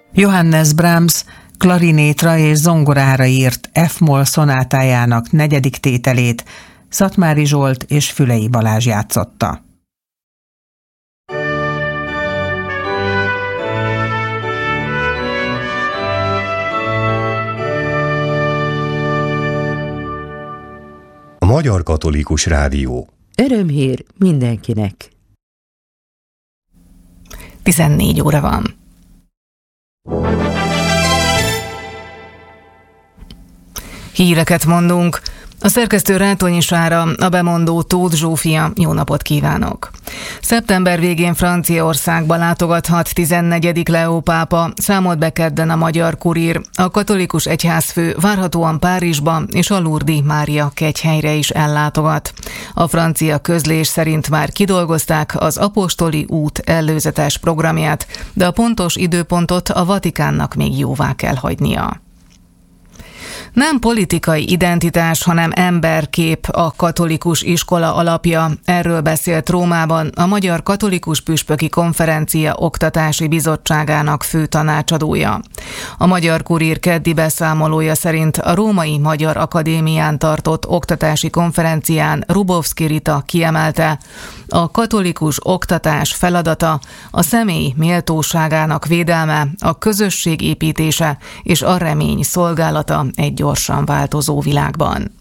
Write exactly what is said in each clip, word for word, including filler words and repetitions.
Johannes Brahms klarinétra és zongorára írt F-moll szonátájának negyedik tételét Szatmári Zsolt és Fülei Balázs játszotta. A Magyar Katolikus Rádió. Örömhír mindenkinek. tizennégy óra van. Híreket mondunk. A szerkesztő Rátonyi Sára, a bemondó Tóth Zsófia. Jó napot kívánok! Szeptember végén Franciaországba látogathat tizennegyedik Leó pápa, számolt be kedden a Magyar Kurír. A katolikus egyházfő várhatóan Párizsba és a Lourdes Mária kegyhelyre is ellátogat. A francia közlés szerint már kidolgozták az apostoli út előzetes programját, de a pontos időpontot a Vatikánnak még jóvá kell hagynia. Nem politikai identitás, hanem emberkép a katolikus iskola alapja. Erről beszélt Rómában a Magyar Katolikus Püspöki Konferencia Oktatási Bizottságának fő tanácsadója. A Magyar Kurír keddi beszámolója szerint a Római Magyar Akadémián tartott oktatási konferencián Rubovszki Rita kiemelte, a katolikus oktatás feladata a személy méltóságának védelme, a közösség építése és a remény szolgálata egy gyorsan változó világban.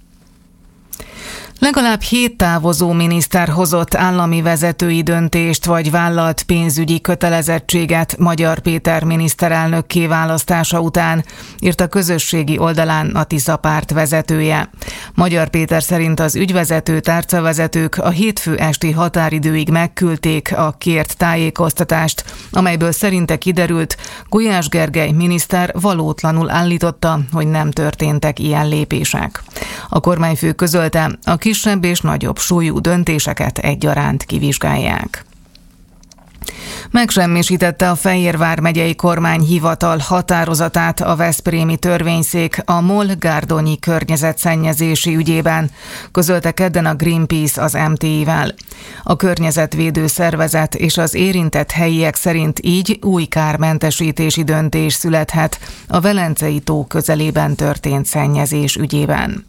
Legalább hét távozó miniszter hozott állami vezetői döntést vagy vállalt pénzügyi kötelezettséget Magyar Péter miniszterelnök kiválasztása után, írt a közösségi oldalán a Tisza párt vezetője. Magyar Péter szerint az ügyvezető tárcavezetők a hétfő esti határidőig megküldték a kért tájékoztatást, amelyből szerinte kiderült, Gulyás Gergely miniszter valótlanul állította, hogy nem történtek ilyen lépések. A kormányfő közölte, a kisebb és nagyobb súlyú döntéseket egyaránt kivizsgálják. Megsemmisítette a Fejérvár megyei kormányhivatal határozatát a veszprémi törvényszék a MOL-Gárdonyi környezetszennyezési ügyében, közölte kedden a Greenpeace az em té i-vel. A környezetvédő szervezet és az érintett helyiek szerint így új kármentesítési döntés születhet a Velencei tó közelében történt szennyezés ügyében.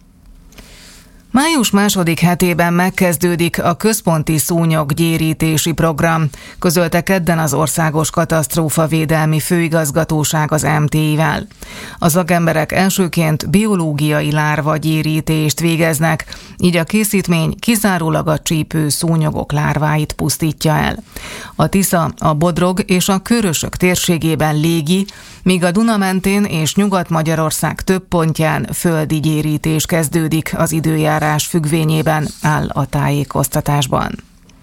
Május második hetében megkezdődik a központi szúnyoggyérítési program, közölte kedden az Országos Katasztrófavédelmi Főigazgatóság az em té i-vel. A szakemberek elsőként biológiai lárvagyérítést végeznek, így a készítmény kizárólag a csípő szúnyogok lárváit pusztítja el. A Tisza, a Bodrog és a Körösök térségében légi, míg a Duna mentén és Nyugat-Magyarország több pontján földi gyérítés kezdődik az időjárás függvényében, áll a tájékoztatásban.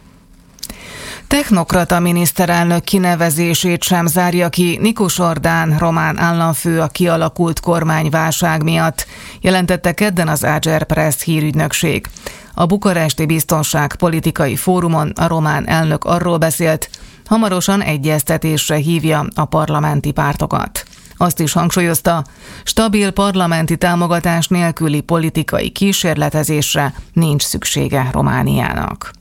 Technokrata miniszterelnök kinevezését sem zárja ki Nikus Ordán román államfő a kialakult kormányválság miatt, jelentette kedden az Agerpress hírügynökség. A bukaresti biztonságpolitikai fórumon a román elnök arról beszélt, hamarosan egyeztetésre hívja a parlamenti pártokat. Azt is hangsúlyozta, stabil parlamenti támogatás nélküli politikai kísérletezésre nincs szüksége Romániának.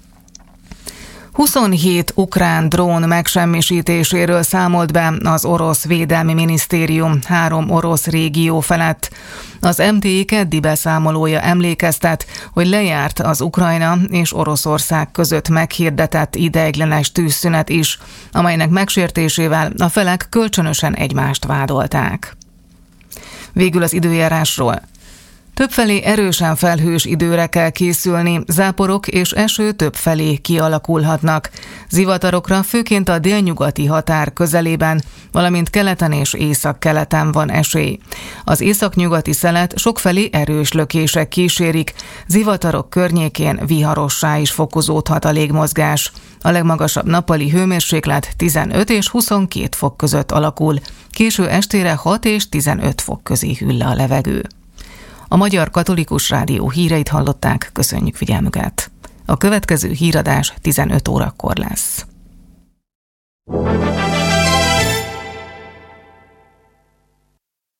huszonhét ukrán drón megsemmisítéséről számolt be az orosz védelmi minisztérium három orosz régió felett. Az em té i keddi beszámolója emlékeztet, hogy lejárt az Ukrajna és Oroszország között meghirdetett ideiglenes tűzszünet is, amelynek megsértésével a felek kölcsönösen egymást vádolták. Végül az időjárásról. Többfelé erősen felhős időre kell készülni, záporok és eső többfelé kialakulhatnak. Zivatarokra főként a délnyugati határ közelében, valamint keleten és északkeleten van esély. Az északnyugati szelet sokfelé erős lökések kísérik, zivatarok környékén viharossá is fokozódhat a légmozgás. A legmagasabb nappali hőmérséklet tizenöt és huszonkét fok között alakul, késő estére hat és tizenöt fok közé hűl le a levegő. A Magyar Katolikus Rádió híreit hallották, köszönjük figyelmüket. A következő híradás tizenöt órakor lesz.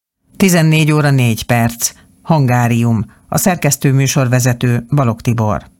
tizennégy óra négy perc. Hangárium. A szerkesztő műsorvezető Balogh Tibor.